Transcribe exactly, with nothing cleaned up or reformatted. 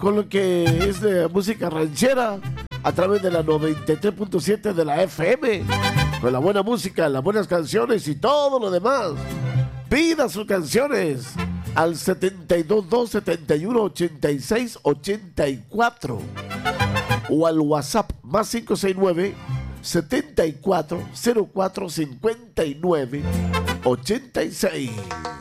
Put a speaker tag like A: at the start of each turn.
A: con lo que es de música ranchera a través de la noventa y tres punto siete de la F M, con la buena música, las buenas canciones y todo lo demás. Pida sus canciones al setenta y dos dos setenta y uno ochenta y seis ochenta y cuatro o al WhatsApp más cinco seis nueve setenta y cuatro cero cuatro cincuenta y nueve ochenta y seis.